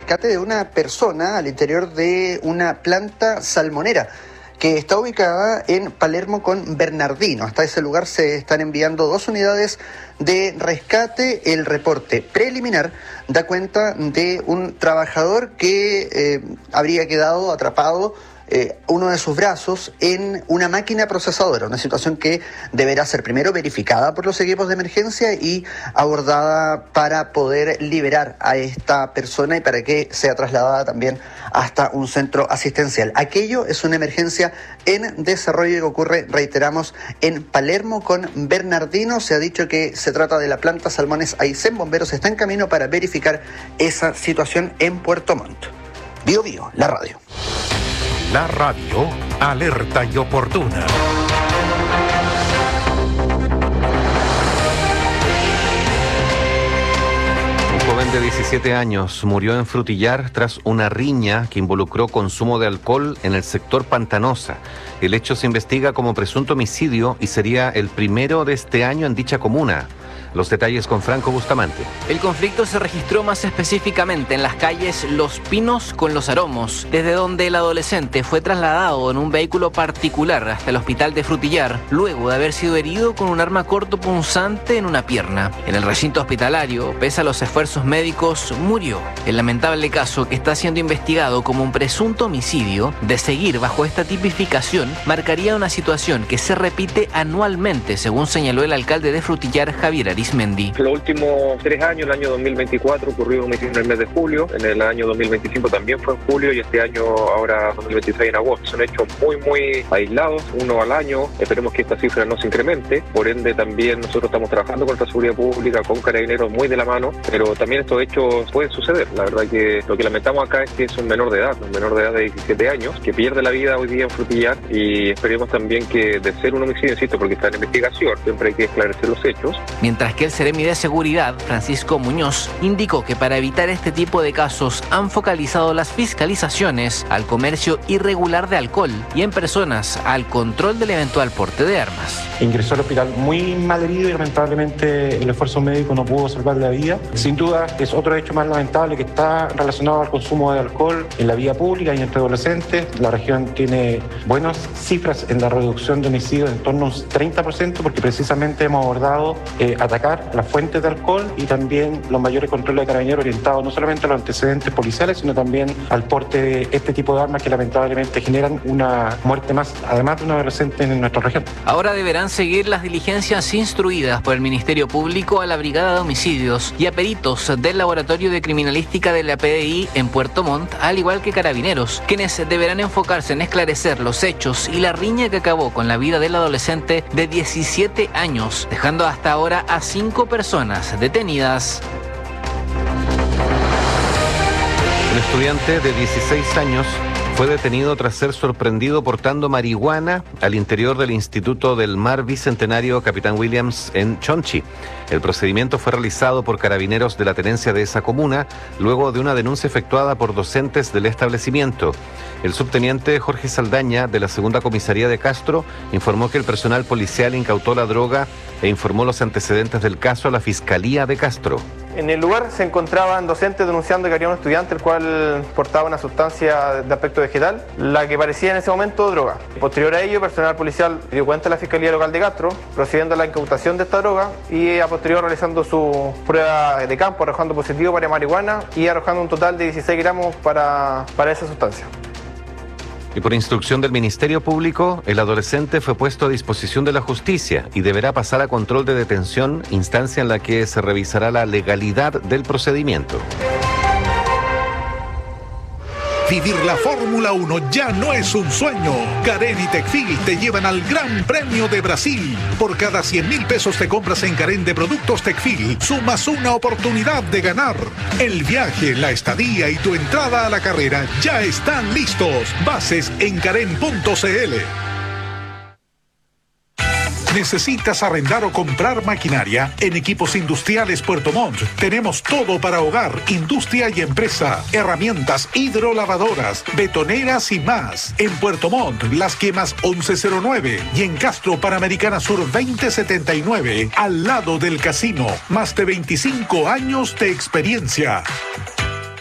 rescate de una persona al interior de una planta salmonera que está ubicada en Palermo con Bernardino. Hasta ese lugar se están enviando 2 unidades de rescate. El reporte preliminar da cuenta de un trabajador que habría quedado atrapado uno de sus brazos en una máquina procesadora, una situación que deberá ser primero verificada por los equipos de emergencia y abordada para poder liberar a esta persona y para que sea trasladada también hasta un centro asistencial. Aquello es una emergencia en desarrollo que ocurre, reiteramos, en Palermo con Bernardino. Se ha dicho que se trata de la planta Salmones Aysén. Bomberos está en camino para verificar esa situación en Puerto Montt. Bio Bio, la radio. La radio alerta y oportuna. Un joven de 17 años murió en Frutillar tras una riña que involucró consumo de alcohol en el sector Pantanosa. El hecho se investiga como presunto homicidio y sería el primero de este año en dicha comuna. Los detalles con Franco Bustamante. El conflicto se registró más específicamente en las calles Los Pinos con Los Aromos, desde donde el adolescente fue trasladado en un vehículo particular hasta el hospital de Frutillar, luego de haber sido herido con un arma cortopunzante en una pierna. En el recinto hospitalario, pese a los esfuerzos médicos, murió. El lamentable caso, que está siendo investigado como un presunto homicidio, de seguir bajo esta tipificación, marcaría una situación que se repite anualmente, según señaló el alcalde de Frutillar, Javier Arismendi. Los últimos 3 años, el año 2024 ocurrió un homicidio en el mes de julio, en el año 2025 también fue en julio y este año, ahora 2026 en agosto. Son hechos muy aislados, uno al año. Esperemos que esta cifra no se incremente. Por ende, también nosotros estamos trabajando con la seguridad pública, con carabineros muy de la mano, pero también estos hechos pueden suceder. La verdad que lo que lamentamos acá es que es un menor de edad de 17 años, que pierde la vida hoy día en Frutillar, y esperemos también que, de ser un homicidio, insisto, porque está en investigación, siempre hay que esclarecer los hechos. Mientras que el Seremi de Seguridad, Francisco Muñoz, indicó que para evitar este tipo de casos han focalizado las fiscalizaciones al comercio irregular de alcohol y en personas al control del eventual porte de armas. Ingresó al hospital muy mal herido y lamentablemente el esfuerzo médico no pudo salvarle la vida. Sin duda es otro hecho más lamentable que está relacionado al consumo de alcohol en la vía pública y entre adolescentes. La región tiene buenas cifras en la reducción de homicidios, en torno a un 30%, porque precisamente hemos abordado atacar las fuentes de alcohol y también los mayores controles de carabineros orientados no solamente a los antecedentes policiales, sino también al porte de este tipo de armas que lamentablemente generan una muerte más, además de un adolescente en nuestra región. Ahora deberán seguir las diligencias instruidas por el Ministerio Público a la Brigada de Homicidios y a peritos del Laboratorio de Criminalística de la PDI en Puerto Montt, al igual que carabineros, quienes deberán enfocarse en esclarecer los hechos y la riña que acabó con la vida del adolescente de 17 años, dejando hasta ahora a 5 personas detenidas. Un estudiante de 16 años fue detenido tras ser sorprendido portando marihuana al interior del Instituto del Mar Bicentenario Capitán Williams en Chonchi. El procedimiento fue realizado por carabineros de la tenencia de esa comuna, luego de una denuncia efectuada por docentes del establecimiento. El subteniente Jorge Saldaña, de la Segunda Comisaría de Castro, informó que el personal policial incautó la droga e informó los antecedentes del caso a la Fiscalía de Castro. En el lugar se encontraban docentes denunciando que había un estudiante el cual portaba una sustancia de aspecto vegetal, la que parecía en ese momento droga. Posterior a ello, personal policial dio cuenta a la Fiscalía Local de Castro, procediendo a la incautación de esta droga y a posterior realizando su prueba de campo, arrojando positivo para marihuana y arrojando un total de 16 gramos para esa sustancia. Y por instrucción del Ministerio Público, el adolescente fue puesto a disposición de la justicia y deberá pasar a control de detención, instancia en la que se revisará la legalidad del procedimiento. Vivir la Fórmula 1 ya no es un sueño. Carén y Tecfil te llevan al Gran Premio de Brasil. Por cada 100.000 pesos te compras en Carén de productos Tecfil, sumas una oportunidad de ganar. El viaje, la estadía y tu entrada a la carrera ya están listos. Bases en carén.cl. ¿Necesitas arrendar o comprar maquinaria? En Equipos Industriales Puerto Montt tenemos todo para hogar, industria y empresa. Herramientas hidrolavadoras, betoneras y más. En Puerto Montt, Las Quemas 1109 y en Castro, Panamericana Sur 2079, al lado del casino. Más de 25 años de experiencia.